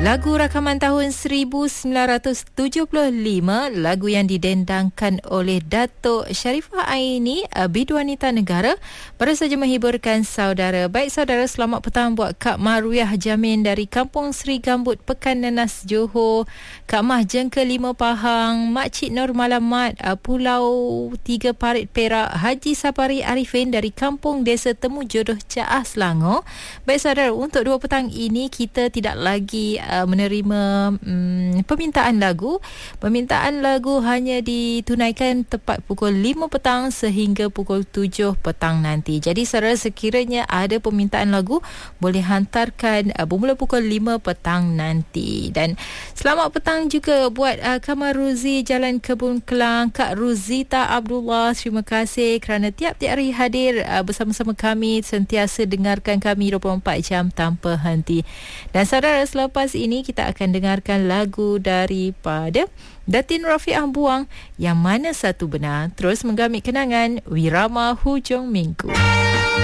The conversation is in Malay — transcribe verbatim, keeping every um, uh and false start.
Lagu rakaman tahun seribu sembilan ratus tujuh puluh lima, lagu yang didendangkan oleh Datuk Sharifah Aini, Biduanita Negara, baru saja menghiburkan saudara. Baik saudara, selamat petang buat Kak Marwiah Jamin dari Kampung Seri Gambut, Pekan Nenas, Johor, Kak Mah Jengke Lima Pahang, Makcik Nur Malamat, Pulau Tiga Parit Perak, Haji Sapari Arifin dari Kampung Desa Temu Jodoh Caah, Selangor. Baik saudara, untuk dua petang ini kita tidak lagi Uh, menerima um, permintaan lagu. Permintaan lagu hanya ditunaikan tepat pukul lima petang sehingga pukul tujuh petang nanti. Jadi saudara, sekiranya ada permintaan lagu, boleh hantarkan uh, bermula pukul lima petang nanti. Dan selamat petang juga buat uh, Kamar Ruzi Jalan Kebun Kelang, Kak Ruzita Abdullah. Terima kasih kerana tiap-tiap hari hadir uh, bersama-sama kami, sentiasa dengarkan kami dua puluh empat jam tanpa henti. Dan saudara, selepas ini kita akan dengarkan lagu daripada Datin Rafiah Buang, Yang Mana Satu Benar, terus menggamit kenangan Wirama Hujung Minggu.